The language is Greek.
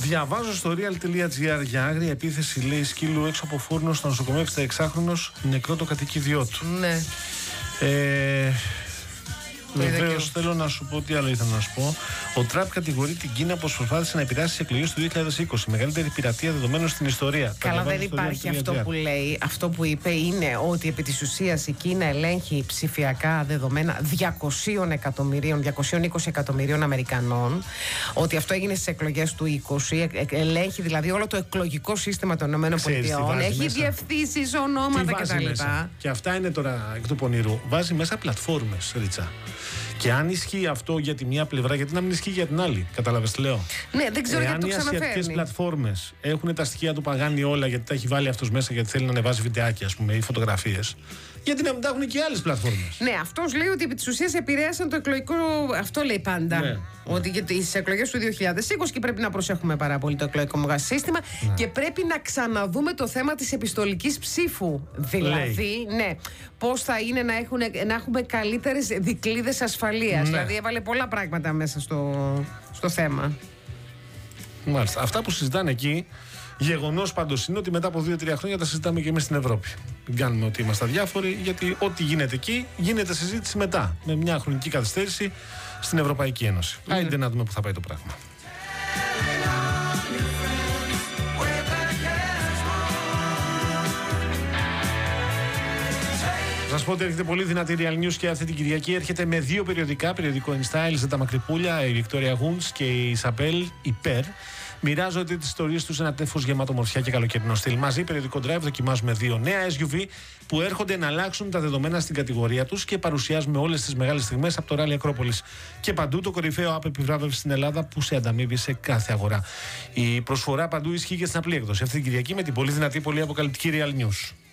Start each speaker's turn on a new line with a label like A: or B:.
A: Διαβάζω στο real.gr για άγρια επίθεση, λέει, σκύλου έξω από φούρνο στο νοσοκομείο, 66χρονος, νεκρό το κατοικίδιό του.
B: Ναι.
A: Βεβαίως, θέλω να σου πω τι άλλο ήθελα να σου πω. Ο Τραμπ κατηγορεί την Κίνα πως προσπάθησε να επηρεάσει τις εκλογές του 2020. Μεγαλύτερη πειρατεία δεδομένων στην ιστορία.
B: Καλά, δεν υπάρχει αυτό που λέει. Αυτό που είπε είναι ότι επί της ουσίας η Κίνα ελέγχει ψηφιακά δεδομένα 200 εκατομμυρίων, 220 εκατομμυρίων Αμερικανών. Ότι αυτό έγινε στις εκλογές του 2020. Ελέγχει δηλαδή όλο το εκλογικό σύστημα των ΗΠΑ. Έχει διευθύνσεις, ονόματα κτλ.
A: Και αυτά είναι τώρα εκ του πονηρού. Βάζει μέσα πλατφόρμες, Ρίτσα. Και αν ισχύει αυτό για τη μία πλευρά, γιατί να μην ισχύει για την άλλη. Κατάλαβες τι λέω.
B: Ναι, δεν ξέρω γιατί το ξαναφέρνει.
A: Αν οι ασιατικές πλατφόρμες έχουν τα στοιχεία του Παγάνη όλα, γιατί τα έχει βάλει αυτός μέσα, γιατί θέλει να ανεβάζει βιντεάκια, ας πούμε, ή φωτογραφίες. Γιατί να μην τα έχουν και άλλες πλατφόρμες.
B: Ναι, αυτός λέει ότι επί της ουσίας επηρέασαν το εκλογικό. Αυτό λέει πάντα. Ναι. Ότι για τις εκλογές του 2020 και πρέπει να προσέχουμε πάρα πολύ το εκλογικό μας σύστημα και πρέπει να ξαναδούμε το θέμα της επιστολικής ψήφου. Δηλαδή, ναι, πώς θα είναι να έχουμε καλύτερες δικλείδες ασφαλείας. Ναι. Δηλαδή, έβαλε πολλά πράγματα μέσα στο θέμα.
A: Μάλιστα. Αυτά που συζητάνε εκεί. Γεγονός πάντως είναι ότι μετά από 2-3 χρόνια τα συζητάμε και εμείς στην Ευρώπη. Μην κάνουμε ότι είμαστε αδιάφοροι, γιατί ό,τι γίνεται εκεί γίνεται συζήτηση μετά. Με μια χρονική καθυστέρηση στην Ευρωπαϊκή Ένωση. Άιντε να δούμε πού θα πάει το πράγμα. Θα σας πω ότι έρχεται πολύ δυνατή Real News και αυτή την Κυριακή. Έρχεται με 2 περιοδικά. Περιοδικό InStyle, Ζέτα Μακρυπούλια, η Victoria Gunz και η Ισαμπέλ Υπέρ. Μοιράζονται τις ιστορίες τους σε ένα τέφος γεμάτο μορφιά και καλοκαιρινό στυλ. Μαζί, περιοδικό drive, δοκιμάζουμε 2 νέα SUV που έρχονται να αλλάξουν τα δεδομένα στην κατηγορία τους και παρουσιάζουμε όλες τις μεγάλες στιγμές από το Rally Ακρόπολης. Και παντού το κορυφαίο app επιβράβευση στην Ελλάδα που σε ανταμείβει σε κάθε αγορά. Η προσφορά παντού ισχύει και στην απλή έκδοση. Αυτή την Κυριακή με την πολύ δυνατή, πολύ αποκαλυπτική Real News.